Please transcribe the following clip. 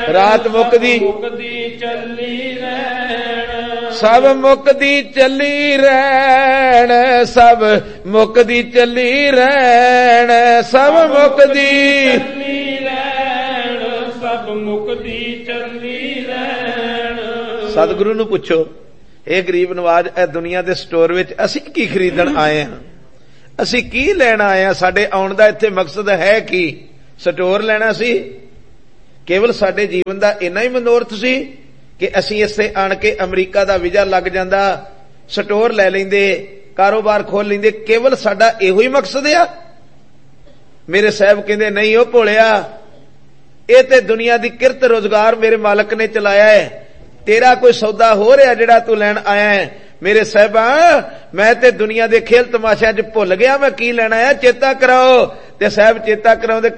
ਰਾਤ ਮੁੱਕਦੀ ਚੱਲੀ ਰਹਿਣ, ਸਭ ਮੁੱਕਦੀ ਚੱਲੀ ਰਹਿਣ, ਸਭ ਮੁੱਕਦੀ ਚੱਲੀ ਰਹਿਣ, ਸਭ ਮੁੱਕਦੀ ਚੱਲੀ ਰਹਿਣ, ਸਭ ਮੁੱਕਦੀ ਚੱਲੀ ਰਹਿਣ। ਸਤਿਗੁਰੂ ਨੂੰ ਪੁੱਛੋ, ਇਹ ਗਰੀਬ ਨਵਾਜ ਇਹ ਦੁਨੀਆ ਦੇ ਸਟੋਰ ਵਿੱਚ ਅਸੀਂ ਕੀ ਖਰੀਦਣ ਆਏ ਹਾਂ, ਅਸੀਂ ਕੀ ਲੈਣ ਆਏ ਹਾਂ, ਸਾਡੇ ਆਉਣ ਦਾ ਇੱਥੇ ਮਕਸਦ ਹੈ ਕੀ? ਸਟੋਰ ਲੈਣਾ ਸੀ? ਕੇਵਲ ਸਾਡੇ ਜੀਵਨ ਦਾ ਇੰਨਾ ਹੀ ਮਨੋਰਥ ਸੀ ਕਿ ਅਸੀਂ ਇੱਥੇ ਆਣ ਕੇ ਅਮਰੀਕਾ ਦਾ ਵੀਜ਼ਾ ਲੱਗ ਜਾਂਦਾ, ਸਟੋਰ ਲੈ ਲੈਂਦੇ, ਕਾਰੋਬਾਰ ਖੋਲ ਲੈਂਦੇ, ਕੇਵਲ ਸਾਡਾ ਇਹੋ ਹੀ ਮਕਸਦ ਆ? ਮੇਰੇ ਸਾਹਿਬ ਕਹਿੰਦੇ ਨਹੀਂ ਉਹ ਭੋਲਿਆ, ਇਹ ਤੇ ਦੁਨੀਆ ਦੀ ਕਿਰਤ ਰੋਜ਼ਗਾਰ ਮੇਰੇ ਮਾਲਕ ਨੇ ਚਲਾਇਆ ਹੈ, ਤੇਰਾ ਕੋਈ ਸੌਦਾ ਹੋ ਰਿਹਾ ਜਿਹੜਾ ਤੂੰ ਲੈਣ ਆਇਆ ਹੈ? ਮੇਰੇ ਸਾਹਿਬਾ ਮੈਂ ਤੇ ਦੁਨੀਆ ਦੇ ਖੇਲ ਤਮਾਸ਼ਿਆਂ 'ਚ ਭੁੱਲ ਗਿਆ ਮੈਂ ਕੀ ਲੈਣਾ ਹੈ, ਚੇਤਾ ਕਰਾਓ। ਤੇ ਸਾਹਿਬ ਚੇਤਾ ਕਰਾਉਂਦੇ